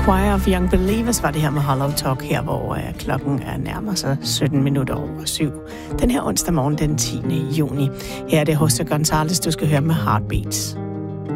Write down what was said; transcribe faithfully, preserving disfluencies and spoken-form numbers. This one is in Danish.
Choir of Young Believers var det her med Hollow Talk her, hvor uh, klokken er nærmer sig sytten minutter over syv. Den her onsdag morgen den tiende juni. Her er det Jose González, du skal høre med Heartbeats.